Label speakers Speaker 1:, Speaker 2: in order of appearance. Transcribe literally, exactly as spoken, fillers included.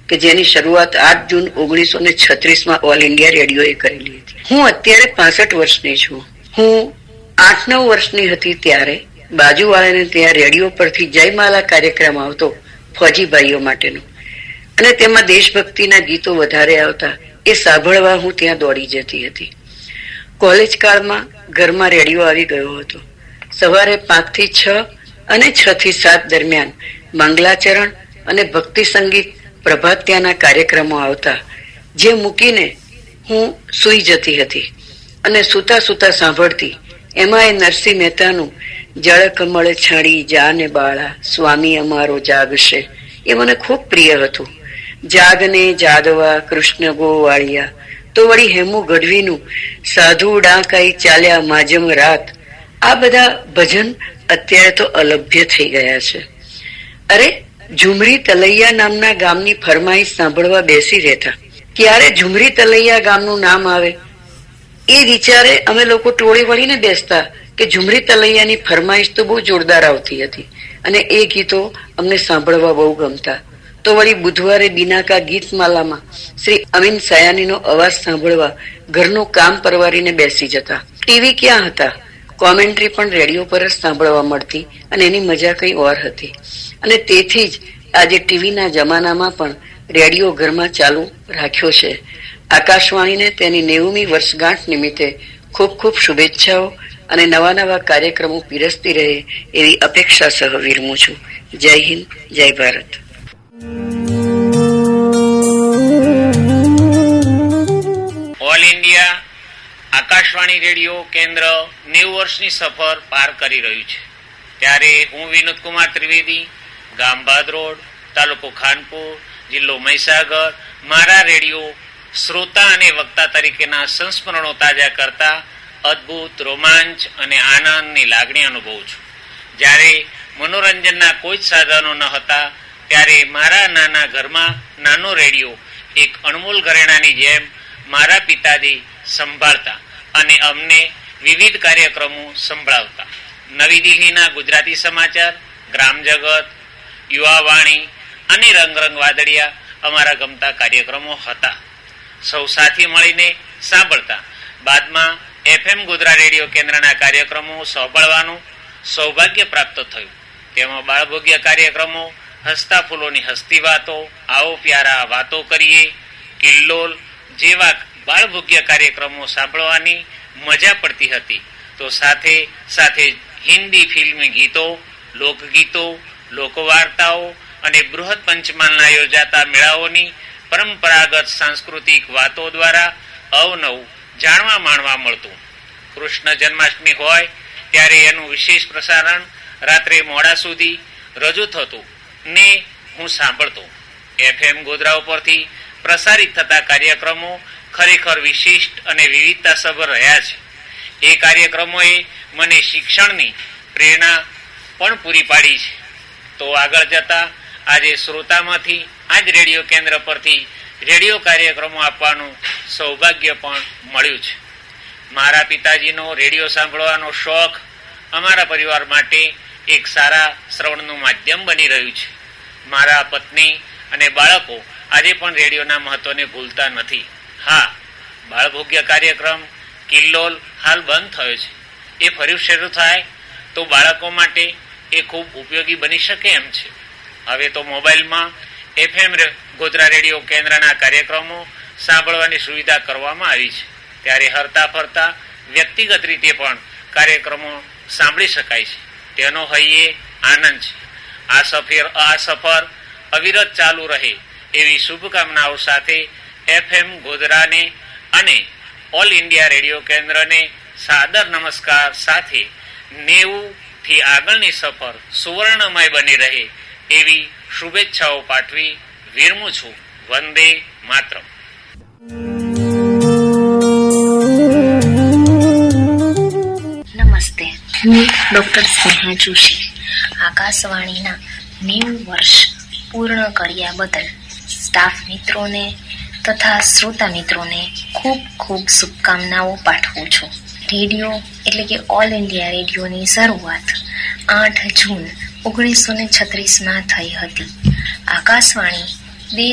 Speaker 1: કે જેની શરૂઆત આઠ જૂન ઓગણીસો ને છત્રીસ માં ઓલ ઇન્ડિયા રેડિયોએ કરેલી હતી. હું અત્યારે પાસઠ વર્ષની છું. હું આઠ નવ વર્ષની હતી ત્યારે બાજુવાળાને ત્યાં રેડિયો પરથી જયમાલા કાર્યક્રમ આવતો ફોજી ભાઈઓ માટેનો, અને તેમાં દેશભક્તિના ગીતો વધારે આવતા. એ સાંભળવા હું ત્યાં દોડી જતી હતી. કોલેજ કાળમાં ઘરમાં રેડિયો આવી ગયો હતો. સવારે પાંચ થી છ અને છ થી સાત દરમિયાન મંગલાચરણ અને ભક્તિ સંગીત પ્રભાત ત્યાંના કાર્યક્રમો આવતા, જે મૂકીને હું સુઈ જતી હતી અને સુતા સુતા સાંભળતી. એમાં એ નરસિંહ મહેતાનું જળ કમળ છાડી જાને બાળા સ્વામી અમારો જાગશે એ મને ખૂબ પ્રિય હતું. જાગને જાદવા કૃષ્ણ ગોવાળિયા, તો વળી હેમુ ગઢવીનું સાધુ ડાંકાઈ ચાલ્યા માજમ રાત. આ બધા ભજન અત્યારે તો અલભ્ય થઈ ગયા છે. અરે, ઝુમરી તલૈયા નામના ગામની ફરમાઈશ સાંભળવા બેસી રહેતા. ક્યારે ઝુમરી તલૈયા ગામનું નામ આવે એ વિચારે અમે લોકો ટોળી વળીને બેસતા કે ઝુમરી તલૈયાની ફરમાઈશ તો બહુ જોરદાર આવતી હતી અને એ ગીતો અમને સાંભળવા બહુ ગમતા. તો વળી બુધવારે બિનાકા ગીતમાલામાં શ્રી અમીન સયાનીનો અવાજ સાંભળવા ઘરનું કામ પરવારીને બેસી જતા. ટીવી ક્યાં હતા? કોમેન્ટ્રી પણ રેડિયો પર જ સાંભળવા મળતી અને એની મજા કઈ ઓર હતી. અને તેથી જ આજે ટીવીના જમાનામાં પણ રેડિયો ઘરમાં ચાલુ રાખ્યો છે. આકાશવાણીને તેની નેવુમી વર્ષગાંઠ નિમિત્તે ખૂબ ખૂબ શુભેચ્છાઓ અને નવા નવા કાર્યક્રમો પીરસતી રહે એવી અપેક્ષા સહ વિરમું છું. જય હિન્દ, જય Bharat.
Speaker 2: All India Akashvani radio કેન્દ્ર નેવું વર્ષની સફર પાર કરી રહ્યું છે. ત્યારે હું વિનોદ કુમાર ત્રિવેદી, ગામ ભાદરોડ, તાલુકો ખાનપુર, જિલ્લો મહીસાગર, મારા રેડિયો શ્રોતા અને વક્તા તરીકેના સંસ્મરણો તાજા કરતા અદ્ભુત રોમાંચ અને આનંદની લાગણી અનુભવું છું. જ્યારે મનોરંજનના કોઈ જ સાધનો ન હતા ત્યારે મારા નાના ઘરમાં નાનો રેડિયો એક અણમોલ ઘરેણાની જેમ મારા પિતાજી સંભાળતા અને અમને વિવિધ કાર્યક્રમો સંભળાવતા. નવી દિલ્હીના ગુજરાતી સમાચાર, ગ્રામ જગત, યુવાવાણી અને રંગ રંગ વાદળિયા અમારા ગમતા કાર્યક્રમો હતા. સૌ સાથે મળીને સાંભળતા. બાદમાં એફએમ ગોધરા રેડિયો કેન્દ્રના કાર્યક્રમો સાંભળવાનું સૌભાગ્ય પ્રાપ્ત થયું. તેમાં બાળભોગ્ય કાર્યક્રમો, હસતા ફૂલોની હસતી વાતો, આવો પ્યારા વાતો કરીએ, કિલ્લોલ જેવા બાળભોગ્ય કાર્યક્રમો સાંભળવાની મજા પડતી હતી. તો સાથે સાથે હિન્દી ફિલ્મી ગીતો, લોકગીતો, લોકવાર્તાઓ અને બૃહદ પંચમહાલના યોજાતા મેળાઓની પરંપરાગત સાંસ્કૃતિક વાતો દ્વારા અવનવું જાણવા માણવા મળતું. કૃષ્ણ જન્માષ્ટમી હોય ત્યારે એનું વિશેષ પ્રસારણ રાત્રે મોડા સુધી રજૂ થતું ને હું સાંભળતો. એફએમ ગોધરા ઉપરથી પ્રસારિત થતા કાર્યક્રમો ખરેખર વિશિષ્ટ અને વિવિધતાસભર રહ્યા છે. એ કાર્યક્રમોએ મને શિક્ષણની પ્રેરણા પણ પૂરી પાડી છે. તો આગળ જતા આજે શ્રોતામાંથી આ જ રેડિયો કેન્દ્ર પરથી રેડિયો કાર્યક્રમો આપવાનું સૌભાગ્ય પણ મળ્યું છે. મારા પિતાજીનો રેડિયો સાંભળવાનો શોખ અમારા પરિવાર માટે એક સારા શ્રવણનું માધ્યમ બની રહ્યું છે. મારા પત્ની અને બાળકો આજે પણ રેડિયોના મહત્વને ભૂલતા નથી. હા, બાળભોગ્ય કાર્યક્રમ કિલ્લોલ હાલ બંધ થયો છે. એ ફરી શરૂ થાય તો બાળકો માટે એ ખૂબ ઉપયોગી બની શકે એમ છે. હવે તો મોબાઈલમાં એફએમ ગોધરા રેડિયો કેન્દ્રના કાર્યક્રમો સાંભળવાની સુવિધા કરવામાં આવી છે. ત્યારે હરતા ફરતા વ્યક્તિગત રીતે પણ કાર્યક્રમો સાંભળી શકાય છે. તેનો હૈયે આનંદ છે. આ સફર આ સફર અવિરત ચાલુ રહે એવી શુભકામનાઓ સાથે એફએમ ગોધરાને અને ઓલ ઇન્ડિયા રેડિયો કેન્દ્રને સાદર નમસ્કાર સાથે નેવું થી આગળની સફર સુવર્ણમય બની રહે એવી શુભેચ્છાઓ પાઠવી વિરમું છું. વંદે માતરમ.
Speaker 3: નમસ્તે, હું ડોક્ટર સ્નેહા જોશી. આકાશવાણીના નેવું વર્ષ પૂર્ણ કર્યા બદલ સ્ટાફ મિત્રોને તથા શ્રોતા મિત્રોને ખૂબ ખૂબ શુભકામનાઓ પાઠવું છું. રેડિયો એટલે કે ઓલ ઇન્ડિયા રેડિયોની શરૂઆત આઠ જૂન ઓગણીસો ને છત્રીસમાં થઈ હતી. આકાશવાણી